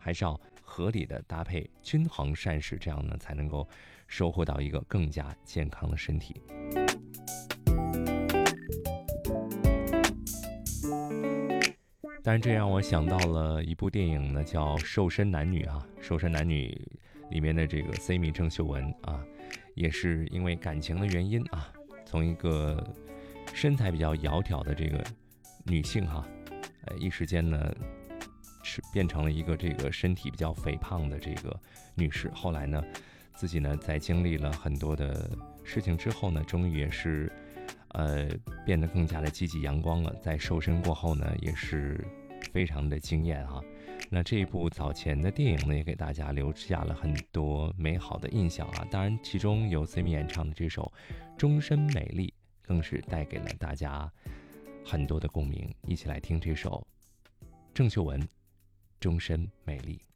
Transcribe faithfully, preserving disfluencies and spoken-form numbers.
还是要合理的搭配，均衡膳食，这样呢才能够收获到一个更加健康的身体。当然这让我想到了一部电影呢，叫《瘦身男女》啊，《瘦身男女》里面的这个 Sammy 郑秀文啊，也是因为感情的原因啊，从一个身材比较窈窕的这个女性哈，呃，一时间呢是变成了一个这个身体比较肥胖的这个女士。后来呢，自己呢在经历了很多的事情之后呢，终于也是呃变得更加的积极阳光了。在瘦身过后呢，也是非常的惊艳啊。那这一部早前的电影呢，也给大家留下了很多美好的印象啊。当然，其中有 Sammy 演唱的这首《终身美丽》，更是带给了大家很多的共鸣。一起来听这首郑秀文《终身美丽》。